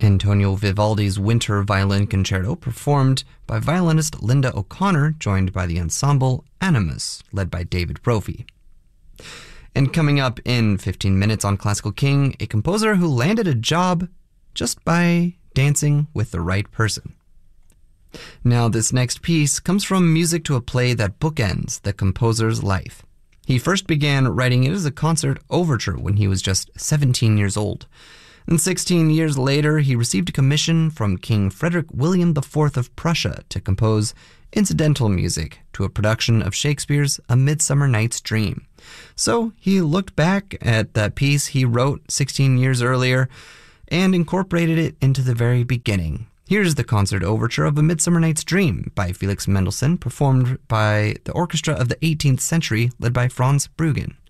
Antonio Vivaldi's Winter Violin Concerto, performed by violinist Linda O'Connor, joined by the ensemble Animus, led by David Brophy. And coming up in 15 minutes on Classical King, a composer who landed a job just by dancing with the right person. Now, this next piece comes from music to a play that bookends the composer's life. He first began writing it as a concert overture when he was just 17 years old. And 16 years later, he received a commission from King Frederick William IV of Prussia to compose incidental music to a production of Shakespeare's A Midsummer Night's Dream. So he looked back at that piece he wrote 16 years earlier and incorporated it into the very beginning. Here's the concert overture of A Midsummer Night's Dream by Felix Mendelssohn, performed by the orchestra of the 18th century led by Franz Bruggen.